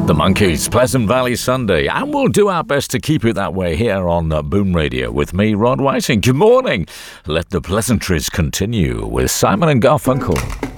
The Monkees, Pleasant Valley Sunday, and we'll do our best to keep it that way here on Boom Radio with me, Rod Whiting. Good morning. Let the pleasantries continue with Simon and Garfunkel.